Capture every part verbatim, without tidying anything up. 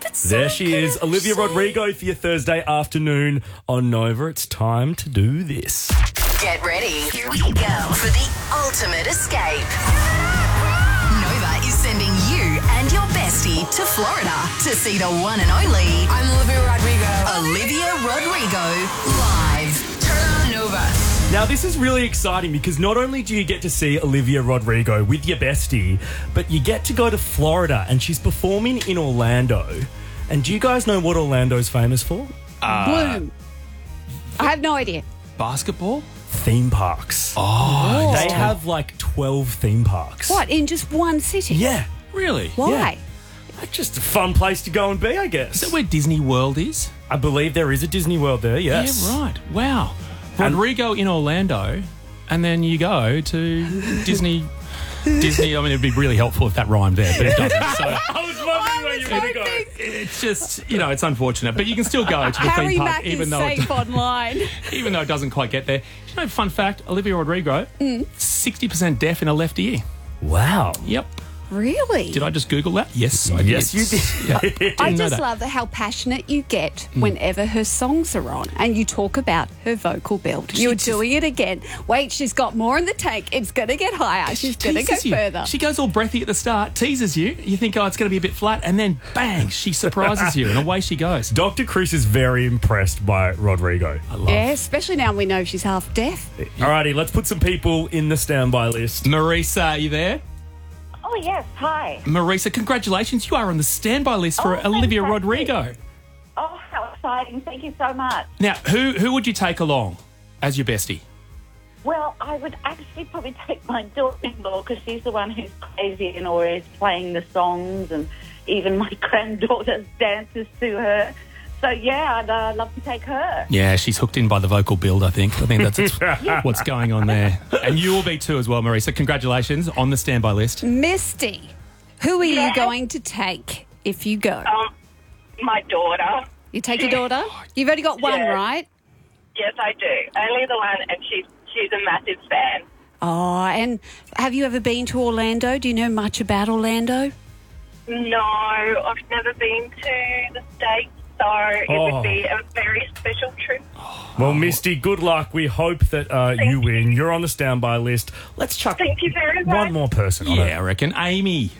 That's There so she is, Olivia good. Rodrigo for your Thursday afternoon on Nova. It's time to do this. Get ready. Here we go for the ultimate escape. Nova is sending you and your bestie to Florida to see the one and only I'm Olivia Rodrigo. Olivia Rodrigo live. Turn on Nova. Now, this is really exciting because not only do you get to see Olivia Rodrigo with your bestie, but you get to go to Florida and she's performing in Orlando. And do you guys know what Orlando's famous for? Bloom. I have no idea. Basketball? Theme parks. Oh, They have like twelve theme parks. What, in just one city? Yeah. really? Why? Just a fun place to go and be, I guess. Is that where Disney World is? I believe there is a Disney World there, yes. Yeah, right. Wow. Rodrigo in Orlando, and then you go to Disney. Disney. I mean, it'd be really helpful if that rhymed there, but it doesn't. So I was wondering where you were going to go. it's just, you know, it's unfortunate, but you can still go to the Harry theme park, Mack even is though it, safe online. even though it doesn't quite get there. You know, fun fact: Olivia Rodrigo, sixty percent deaf in her left ear. Wow. Yep. Really? Did I just Google that? Yes, I Yes, did. you did. Yeah. I Didn't know just that. love how passionate you get whenever her songs are on and you talk about her vocal build. You're just- doing it again. Wait, she's got more in the tank. It's going to get higher. She's going to go teases you. further. She goes all breathy at the start, teases you. You think, oh, it's going to be a bit flat, and then bang, she surprises you, and away she goes. Doctor Chris is very impressed by Rodrigo. I love. Yeah, especially now we know she's half deaf. Alrighty, let's put some people in the standby list. Marisa, are you there? Oh, yes. Hi. Marisa, congratulations. You are on the standby list for Oh, Olivia fantastic. Rodrigo. Oh, how exciting. Thank you so much. Now, who who would you take along as your bestie? Well, I would actually probably take my daughter-in-law because she's the one who's crazy and always playing the songs, and even my granddaughter dances to her. So, yeah, I'd uh, love to take her. Yeah, she's hooked in by the vocal build, I think. I think that's what's going on there. And you will be too as well, Marisa. Congratulations on the standby list. Misty, who are you Yes. going to take if you go? Um, my daughter. You take your daughter? You've only got one, Yes. right? Yes, I do. Only the one, and she's she's a massive fan. Oh, and have you ever been to Orlando? Do you know much about Orlando? No, I've never been to the States, so it Oh. would be a very special trip. Well, Misty, good luck. We hope that uh, you you. win. You're on the standby list. Let's chuck Thank you very much. one more person on Yeah, it. I reckon. Amy,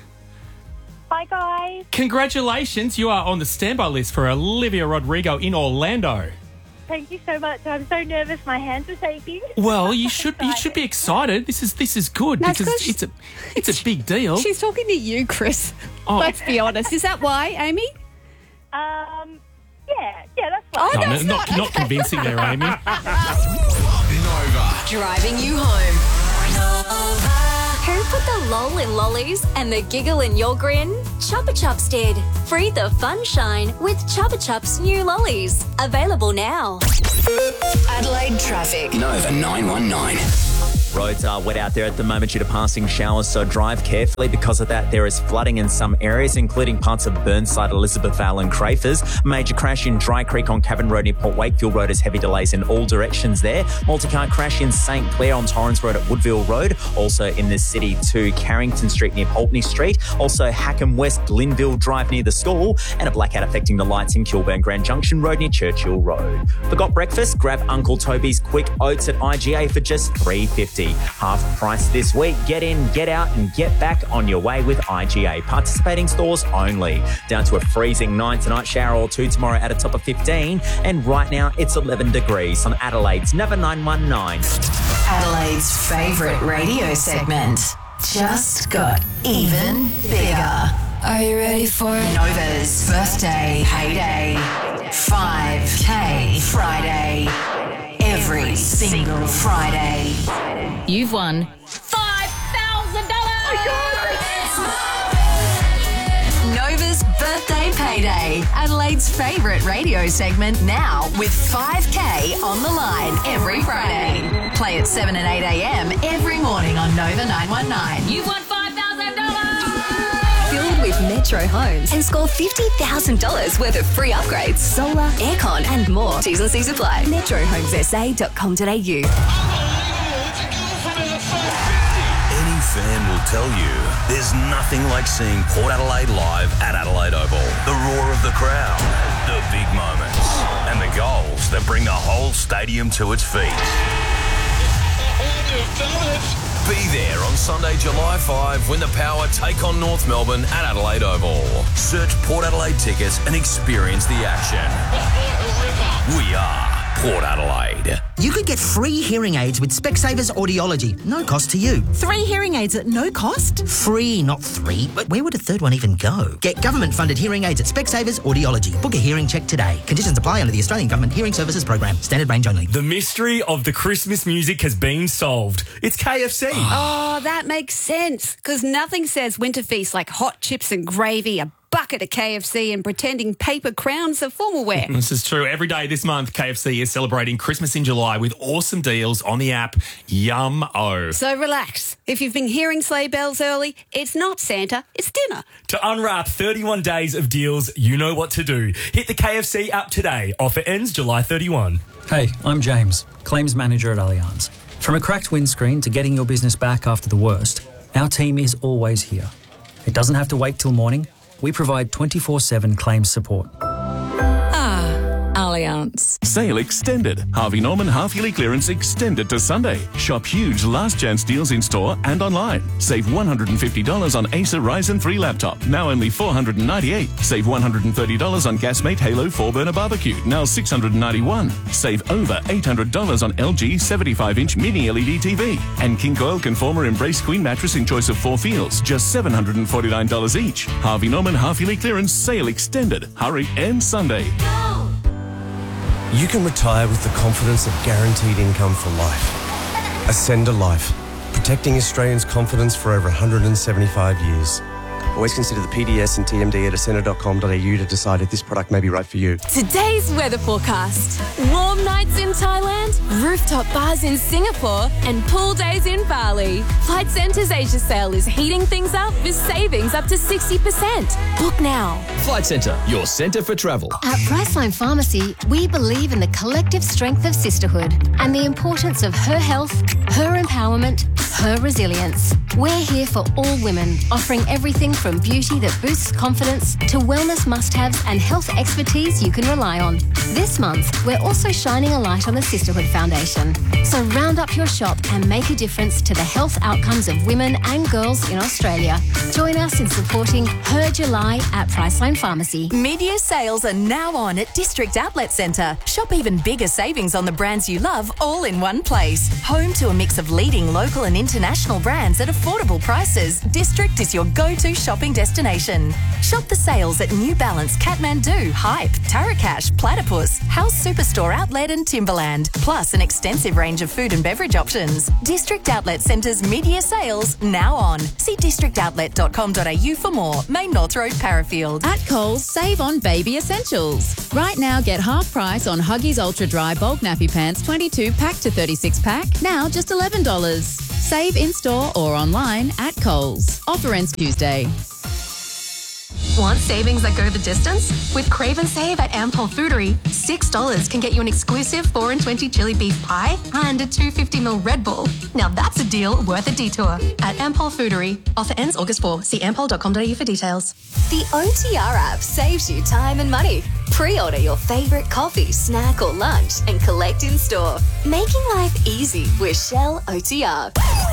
Bye, guys. congratulations. You are on the standby list for Olivia Rodrigo in Orlando. Thank you so much. I'm so nervous. My hands are shaking. Well, you should you should be excited. This is this is good No, it's because 'cause it's a it's a big deal. She's talking to you, Chris. Oh. Let's be honest. Is that why, Amy? Um, yeah, yeah, that's Oh, fine. no, No, it's not not. not convincing there, Amy. Nova. driving you home. Who put the lol in lollies and the giggle in your grin? Chupa Chups did. Free the fun shine with Chupa Chups new lollies. Available now. Adelaide traffic. Nova nine one nine. Roads are wet out there at the moment due to passing showers, so drive carefully. Because of that, there is flooding in some areas, including parts of Burnside, Elizabethvale and Crafers. Major crash in Dry Creek on Cabin Road near Port Wakefield Road has heavy delays in all directions there. Multi-car crash in St Clair on Torrens Road at Woodville Road. Also in the city to Carrington Street near Pulteney Street. Also Hackham West, Linville Drive near the school. And a blackout affecting the lights in Kilburn Grand Junction Road near Churchill Road. Forgot breakfast? Grab Uncle Toby's Quick Oats at I G A for just three dollars fifty. Half price this week. Get in, get out and get back on your way with I G A. Participating stores only. Down to a freezing nine tonight, shower or two tomorrow at a top of fifteen. And right now it's eleven degrees on Adelaide's Nova nine one nine. Adelaide's favourite radio segment just got even bigger. Are you ready for it? Nova's birthday payday. five K Friday. Every single Friday. You've won five thousand dollars! Nova's birthday payday. Adelaide's favourite radio segment now with five K on the line every Friday. Play at seven and eight a.m. every morning on Nova nine one nine. You've won five thousand dollars! Build with Metro Homes and score fifty thousand dollars worth of free upgrades, solar, aircon and more. T's and C's apply. metro homes s a dot com dot a u. Any fan will tell you there's nothing like seeing Port Adelaide live at Adelaide Oval. The roar of the crowd bring the whole stadium to its feet. Be there on Sunday, July fifth, when the Power take on North Melbourne at Adelaide Oval. Search Port Adelaide tickets and experience the action. We are Port Adelaide. You could get free hearing aids with Specsavers Audiology. No cost to you. Three hearing aids at no cost? Free, not three. But where would a third one even go? Get government-funded hearing aids at Specsavers Audiology. Book a hearing check today. Conditions apply under the Australian Government Hearing Services Program. Standard range only. The mystery of the Christmas music has been solved. It's K F C. Oh, that makes sense. Because nothing says winter feast like hot chips and gravy, a bucket of K F C and pretending paper crowns are formal wear. This is true. Every day this month, K F C is celebrating Christmas in July with awesome deals on the app Yum-O. So relax. If you've been hearing sleigh bells early, it's not Santa, it's dinner. To unwrap thirty-one days of deals, you know what to do. Hit the K F C app today. Offer ends July thirty-first. Hey, I'm James, Claims Manager at Allianz. From a cracked windscreen to getting your business back after the worst, our team is always here. It doesn't have to wait till morning. We provide twenty-four seven claims support. Ah, Allianz. Sale extended. Harvey Norman half-yearly clearance extended to Sunday. Shop huge last chance deals in store and online. Save one hundred fifty dollars on Acer Ryzen three laptop, now only four hundred ninety-eight dollars. Save one hundred thirty dollars on Gasmate Halo four burner barbecue, now six hundred ninety-one dollars. Save over eight hundred dollars on L G seventy-five inch mini L E D T V. And King Coil Conformer Embrace Queen mattress in choice of four feels, just seven hundred forty-nine dollars each. Harvey Norman half-yearly clearance sale extended. Hurry, ends Sunday. You can retire with the confidence of guaranteed income for life. Ascender Life, protecting Australians' confidence for over one hundred seventy-five years. Always consider the P D S and T M D at ascender dot com dot a u to decide if this product may be right for you. Today's weather forecast. Warm nights in Thailand, rooftop bars in Singapore, and pool days in Bali. Flight Centre's Asia sale is heating things up with savings up to sixty percent. Book now. Flight Centre, your centre for travel. At Priceline Pharmacy, we believe in the collective strength of sisterhood and the importance of her health, her empowerment, her resilience. We're here for all women, offering everything from beauty that boosts confidence to wellness must-haves and health expertise you can rely on. This month, we're also shining a light on the Sisterhood Foundation. So round up your shop and make a difference to the health outcomes of women and girls in Australia. Join us in supporting Her July at Priceline Pharmacy. Media sales are now on at District Outlet Centre. Shop even bigger savings on the brands you love all in one place. Home to a mix of leading local and international brands at affordable prices, District is your go-to shopping destination. Shop the sales at New Balance, Kathmandu, Hype, Tarakash, Platypus, House Superstore Outlet and Timberland, plus an extensive range of food and beverage options. District Outlet Centre's media sales now on. See district outlet dot com dot a u for more. Main North Road, Parafield. At Coles, save on baby essentials. Right now, get half price on Huggies Ultra Dry Bulk Nappy Pants twenty-two pack to thirty-six pack, now just eleven dollars. Save in-store or online at Coles. Offer ends Tuesday. Want savings that go the distance? With Crave and Save at Ampol Foodery, six dollars can get you an exclusive four and twenty chili beef pie and a two hundred fifty milliliter Red Bull. Now that's a deal worth a detour. At Ampol Foodery. Offer ends August fourth. See ampol dot com dot a u for details. The O T R app saves you time and money. Pre-order your favourite coffee, snack or lunch and collect in store. Making life easy with Shell O T R.